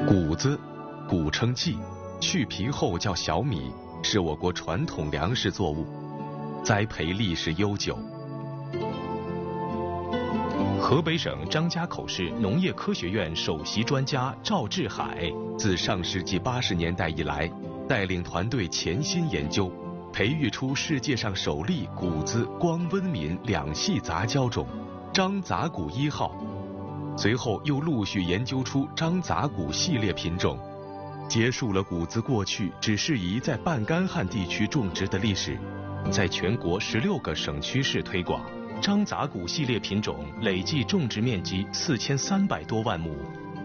谷子，古称稷，去皮后叫小米，是我国传统粮食作物，栽培历史悠久。 河北省张家口市农业科学院首席专家赵志海， 自上世纪80年代以来，带领团队潜心研究，培育出世界上首例谷子光温敏两系杂交种张杂谷1号，随后又陆续研究出张杂谷系列品种，结束了谷子过去只适宜在半干旱地区种植的历史，在全国16个省区市推广。 张杂谷系列品种累计种植面积4300多万亩。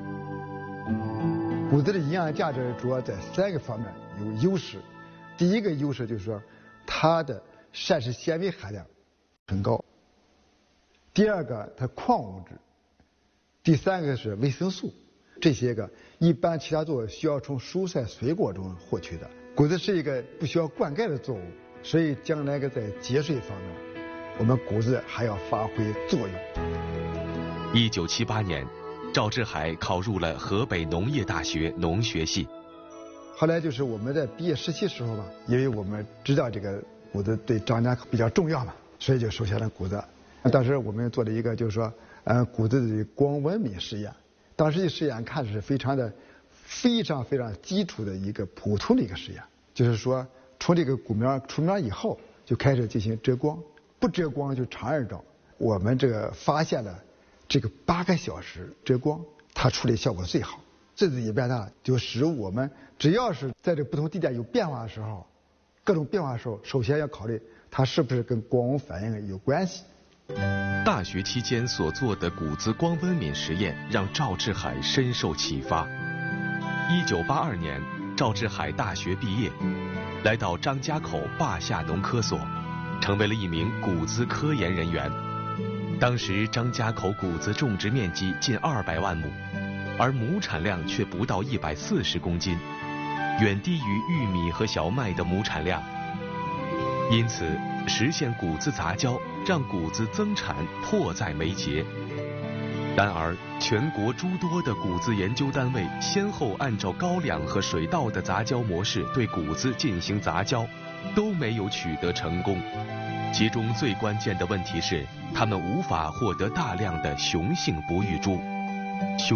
谷子的营养价值主要在3个方面有优势。第一个优势就是说，它的膳食纤维含量很高；第二个，它矿物质；第三个是维生素。这些个一般其他作物需要从蔬菜水果中获取的。谷子是一个不需要灌溉的作物，所以将来在节水方面，我们谷子还要发挥作用。 1978年，赵志海考入了河北农业大学农学系。 后来就是我们在毕业实习时候嘛，因为我们知道这个谷子对张家口比较重要嘛，所以就收下了谷子。当时我们做了一个就是说，谷子的光温敏实验。当时的实验看的是非常基础的一个普通的一个实验，就是说从这个谷苗出苗以后就开始进行遮光。不遮光就长而照，我们这个发现了这个8个小时遮光，它处理效果最好。这一变大，就使我们只要是在这不同地点有变化的时候，各种变化的时候，首先要考虑它是不是跟光温反应有关系。 大学期间所做的谷子光温敏实验让赵志海深受启发。1982年，赵志海大学毕业，来到张家口坝下农科所，成为了一名谷子科研人员。当时张家口谷子种植面积近200万亩，而亩产量却不到140公斤，远低于玉米和小麦的亩产量。因此，实现谷子杂交让谷子增产迫在眉睫。然而，全国诸多的谷子研究单位先后按照高粱和水稻的杂交模式对谷子进行杂交，都没有取得成功。其中最关键的问题是，他们无法获得大量的雄性不育株。